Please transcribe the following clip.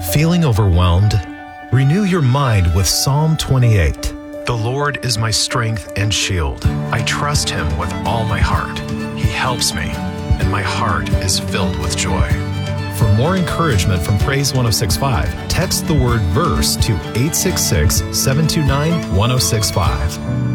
Feeling overwhelmed? Renew your mind with Psalm 28. The Lord is my strength and shield. I trust Him with all my heart. He helps me, and my heart is filled with joy. For more encouragement from Praise 106.5, text the word verse to 866-729-1065.